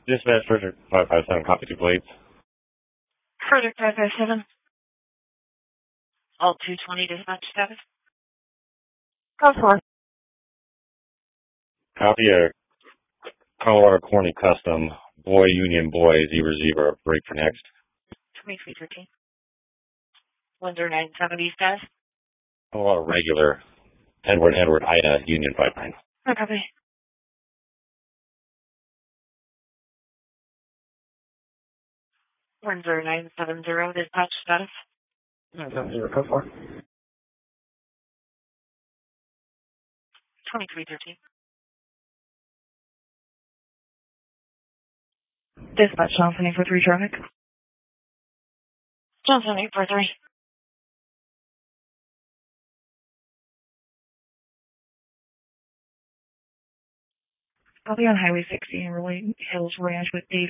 Dispatch Frederick 557, copy 2 plates. Frederick 557. All 220 dispatch status. Go for it. Copy a Colorado Corny Custom, Boy Union Boy, Zebra Zebra, break for next. 2313. Windsor 970 status. Colorado Regular, Edward Ida, Union 59. No copy. Windsor 970 dispatch status. 970, code 4. 2313. Dispatch Johnson 843 traffic. Johnson 843. I'll be on Highway 60 in Rolling Hills Ranch with Dave.